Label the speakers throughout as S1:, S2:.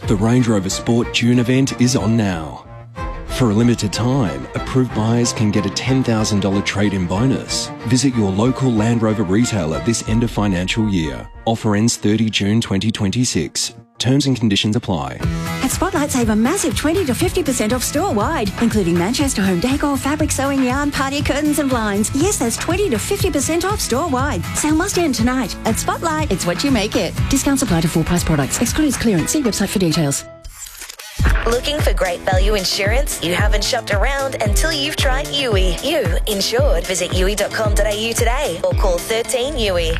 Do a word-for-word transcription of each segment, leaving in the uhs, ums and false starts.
S1: The Range Rover Sport June event is on now. For a limited time, approved buyers can get a ten thousand dollars trade-in bonus. Visit your local Land Rover retailer this end of financial year. Offer ends thirtieth of June twenty twenty-six. Terms and conditions apply.
S2: At Spotlight, save a massive twenty to fifty percent off store-wide, including Manchester home decor, fabric sewing yarn, party curtains and blinds. Yes, that's twenty to fifty percent off store-wide. Sale must end tonight. At Spotlight, it's what you make it. Discounts apply to full-price products. Excludes clearance. See website for details.
S3: Looking for great value insurance? You haven't shopped around until you've tried U I. You insured. Visit U I dot com dot a u today or call thirteen U I.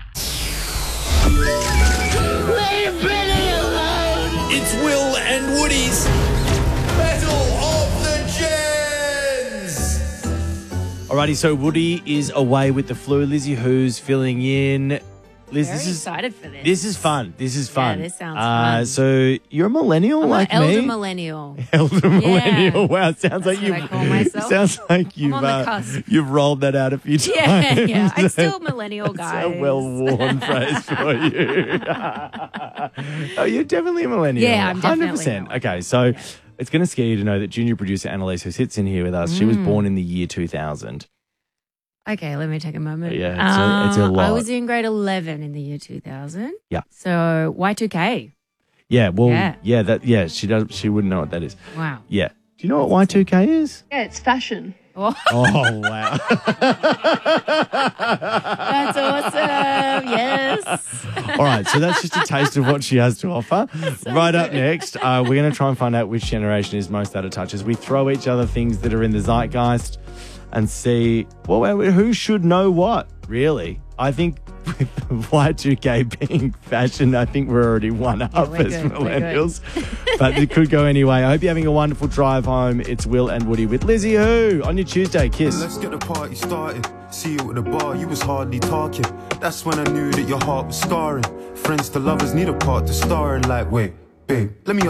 S4: Leave Billy alone!
S5: It's Will and Woody's Battle of the Gens!
S6: Alrighty, so Woody is away with the flu. Lizzie who's filling in. Liz,
S7: Very
S6: this is
S7: excited for this.
S6: This is fun. This is fun.
S7: Yeah, this sounds
S6: uh,
S7: fun.
S6: So you're a millennial
S7: I'm
S6: like
S7: an elder
S6: me?
S7: millennial.
S6: Elder millennial. Wow, it sounds like
S7: That's what
S6: you've
S7: I call myself.
S6: sounds like you've
S7: on the
S6: uh,
S7: cusp.
S6: you've rolled that out a few times.
S7: Yeah, yeah. I'm still millennial, guys.
S6: It's a well-worn phrase for you. Oh, you're definitely a millennial.
S7: Yeah, I'm definitely
S6: one hundred percent.
S7: a
S6: Okay, so
S7: Yeah.
S6: it's going to scare you to know that junior producer Annalise, who sits in here with us, she was born in the year two thousand.
S7: Okay, let me take a moment.
S6: Yeah, it's a- it's a
S7: Uh,
S6: lot.
S7: I was in grade eleven in the year two thousand.
S6: Yeah.
S7: So Y two K.
S6: Yeah, well, yeah.
S7: Yeah.
S6: that yeah, she does. She wouldn't know what that is.
S7: Wow.
S6: Yeah. Do you know what Y two K is?
S8: Yeah, it's fashion.
S7: Oh,
S6: Oh, wow.
S7: that's awesome. Yes.
S6: All right, so that's just a taste of what she has to offer. Right up next, uh, we're going to try and find out which generation is most out of touch as we throw each other things that are in the zeitgeist and see, well, who should know what, really. I think with Y two K being fashion, I think we're already one up
S7: we're
S6: as
S7: good, we're good.
S6: millennials. But it could go anyway. I hope you're having a wonderful drive home. It's Will and Woody with Lizzie Who on your Tuesday. Kiss.
S9: Let's get the party started. See you at the bar, you was hardly talking. That's when I knew that your heart was scarring. Friends to lovers need a part to star in. Like, wait, babe, let me